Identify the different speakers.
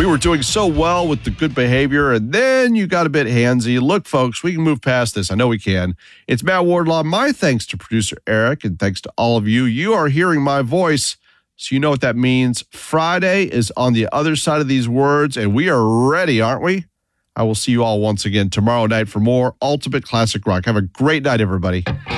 Speaker 1: We were doing so well with the good behavior, and then you got a bit handsy. Look, folks, we can move past this. I know we can. It's Matt Wardlaw. My thanks to producer Eric, and thanks to all of you. You are hearing my voice, so you know what that means. Friday is on the other side of these words, and we are ready, aren't we? I will see you all once again tomorrow night for more Ultimate Classic Rock. Have a great night, everybody.